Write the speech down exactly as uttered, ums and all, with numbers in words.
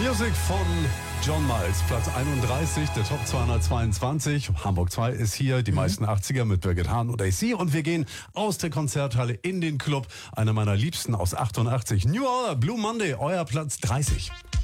Music von John Miles, Platz einunddreißig, der Top zweihundertzweiundzwanzig. Hamburg zwei ist hier, die mhm. meisten achtziger mit Birgit Hahn und A C. Und wir gehen aus der Konzerthalle in den Club. Einer meiner Liebsten aus achtundachtzig. New Order, Blue Monday, euer Platz dreißig.